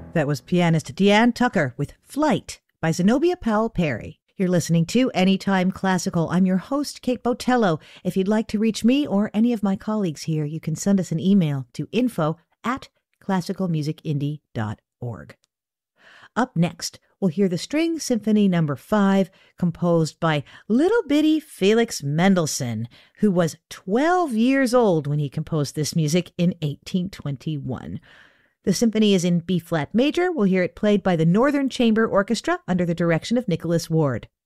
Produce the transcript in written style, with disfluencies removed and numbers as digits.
That was pianist Deanne Tucker with Flight by Zenobia Powell Perry. You're listening to Anytime Classical. I'm your host, Kate Botello. If you'd like to reach me or any of my colleagues here, you can send us an email to info@classicalmusicindie.org. Up next, we'll hear the String Symphony No. 5, composed by little bitty Felix Mendelssohn, who was 12 years old when he composed this music in 1821. The symphony is in B-flat major. We'll hear it played by the Northern Chamber Orchestra under the direction of Nicholas Ward.